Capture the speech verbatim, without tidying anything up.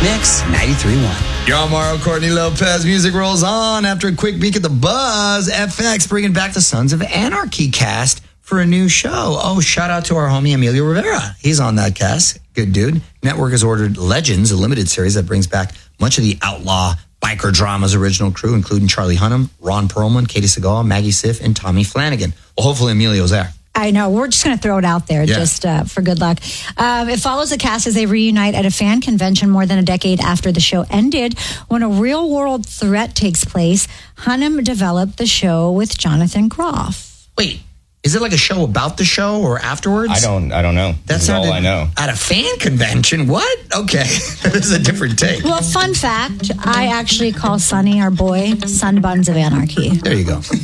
Mix ninety-three point one. You're on Mario Courtney Lopez. Music rolls on after a quick peek at the buzz. F X bringing back the Sons of Anarchy cast for a new show. Oh, shout out to our homie Emilio Rivera. He's on that cast. Good dude. Network has ordered Legends, a limited series that brings back much of the outlaw biker drama's original crew, including Charlie Hunnam, Ron Perlman, Katie Seagal, Maggie Siff, and Tommy Flanagan. Well, hopefully Emilio's there. I know. We're just going to throw it out there Yeah. just uh, for good luck. Um, it follows the cast as they reunite at a fan convention more than a decade after the show ended. When a real-world threat takes place, Hunnam developed the show with Jonathan Groff. Wait, is it like a show about the show or afterwards? I don't I don't know. That's all I know. At a fan convention? What? Okay. This is a different take. Well, fun fact, I actually call Sonny, our boy, Sun Buns of Anarchy. There you go.